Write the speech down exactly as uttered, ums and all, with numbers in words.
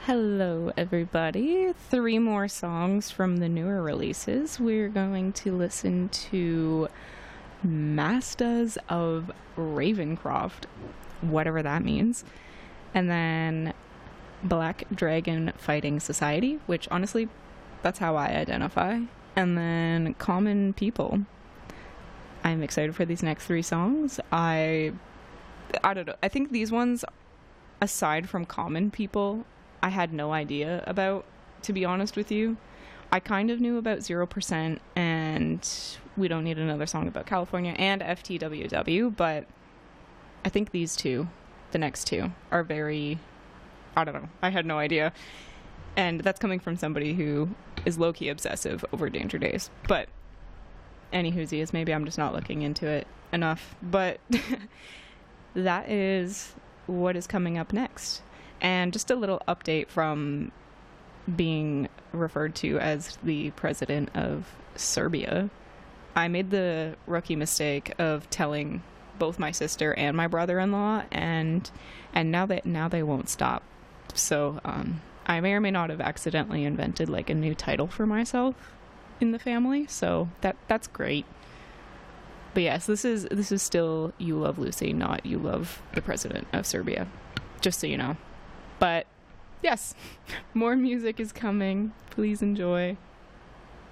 Hello, everybody. Three more songs from the newer releases. We're going to listen to Mastas of Ravencroft, whatever that means. And then Black Dragon Fighting Society, which honestly, that's how I identify. And then Common People. I'm excited for these next three songs. I, I don't know. I think these ones, aside from Common People, I had no idea about, to be honest with you. I kind of knew about zero percent and We Don't Need Another Song About California and F T W W, but I think these two, the next two, are very, I don't know, I had no idea. And that's coming from somebody who is low-key obsessive over Danger Days. But any whoosies, maybe I'm just not looking into it enough. But that is what is coming up next. And just a little update from being referred to as the president of Serbia. I made the rookie mistake of telling both my sister and my brother-in-law, and and now that now they won't stop. So um, I may or may not have accidentally invented like a new title for myself in the family. So that that's great. But yes, this is this is still You Love Lucy, not You Love the President of Serbia. Just so you know. But yes, more music is coming. Please enjoy.